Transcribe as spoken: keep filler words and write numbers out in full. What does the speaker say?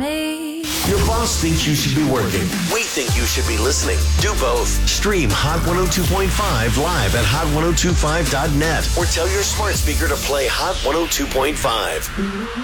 me. Your boss thinks you should be working. We think you should be listening. Do both. Stream Hot one oh two point five live at hot ten twenty-five dot net or tell your smart speaker to play Hot one oh two point five.